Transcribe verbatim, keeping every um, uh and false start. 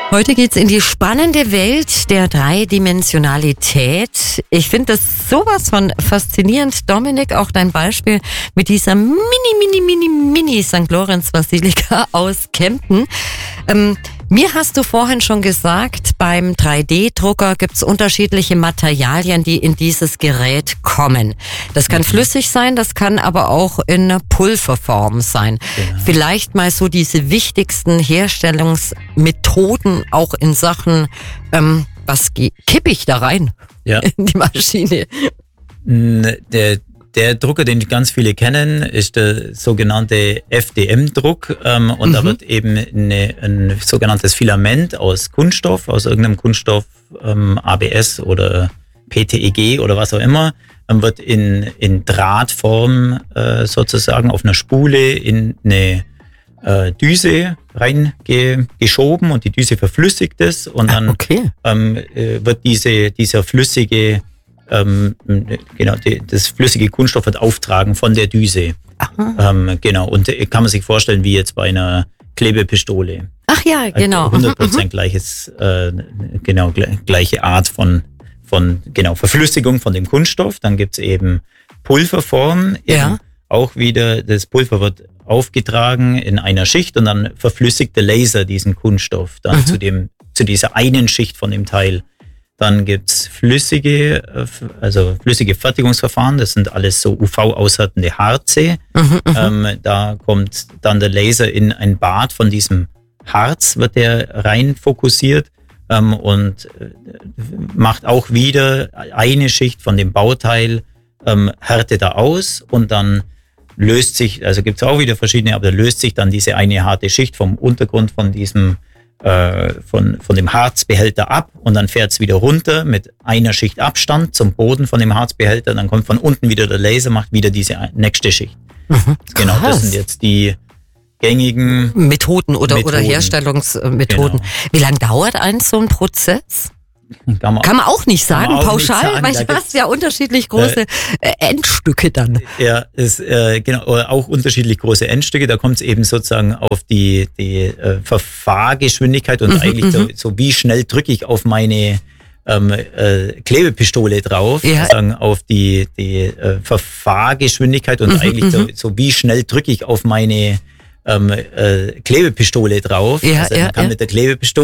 Heute geht's in die spannende Welt der Dreidimensionalität. Ich finde das sowas von faszinierend. Dominik, auch dein Beispiel mit dieser mini, mini, mini, mini Sankt Lorenz Basilika aus Kempten. Ähm, mir hast du vorhin schon gesagt, beim drei D Drucker gibt's unterschiedliche Materialien, die in dieses Gerät kommen. Das kann mhm. flüssig sein, das kann aber auch in Pulverform sein. Genau. Vielleicht mal so diese wichtigsten Herstellungsmethoden auch in Sachen, ähm, was kippe ich da rein ja. in die Maschine? Der Der Drucker, den ganz viele kennen, ist der sogenannte F D M-Druck. Ähm, und mhm. da wird eben eine, ein sogenanntes Filament aus Kunststoff, aus irgendeinem Kunststoff, ähm, A B S oder P T E G oder was auch immer, ähm, wird in, in Drahtform äh, sozusagen auf einer Spule in eine äh, Düse reingeschoben und die Düse verflüssigt es und dann ah, okay. ähm, äh, wird diese, dieser flüssige Ähm, genau, die, das flüssige Kunststoff wird auftragen von der Düse. Ähm, genau, und kann man sich vorstellen wie jetzt bei einer Klebepistole. Ach ja, genau. Also hundert Prozent gleiches, äh, genau, gleiche Art von, von, genau, Verflüssigung von dem Kunststoff. Dann gibt's eben Pulverform. Ja. Eben auch wieder, das Pulver wird aufgetragen in einer Schicht und dann verflüssigt der Laser diesen Kunststoff dann mhm. zu dem, zu dieser einen Schicht von dem Teil. Dann gibt's flüssige, also flüssige Fertigungsverfahren. Das sind alles so U V-aushärtende Harze. Mhm, ähm, da kommt dann der Laser in ein Bad von diesem Harz, wird der rein fokussiert ähm, und macht auch wieder eine Schicht von dem Bauteil, ähm, härtet er aus und dann löst sich, also gibt's auch wieder verschiedene, aber da löst sich dann diese eine harte Schicht vom Untergrund von diesem Von, von dem Harzbehälter ab und dann fährt es wieder runter mit einer Schicht Abstand zum Boden von dem Harzbehälter. Dann kommt von unten wieder der Laser, macht wieder diese nächste Schicht. Mhm. Genau, das sind jetzt die gängigen Methoden oder, Methoden. oder Herstellungsmethoden. Genau. Wie lange dauert ein so ein Prozess? Kann man, kann man auch nicht sagen, auch pauschal, nicht sagen. Weil du hast ja unterschiedlich große äh, Endstücke dann. Ja, ist, äh, genau, auch unterschiedlich große Endstücke. Da kommt es eben sozusagen auf die, die äh, Verfahrgeschwindigkeit und mhm, eigentlich so, so, wie schnell drücke ich auf meine ähm, äh, Klebepistole drauf, ja. sozusagen auf die, die äh, Verfahrgeschwindigkeit und mhm, eigentlich so, so wie schnell drücke ich auf meine ähm, äh, Klebepistole drauf. Ja, also ja, man kann ja. mit der Klebepistole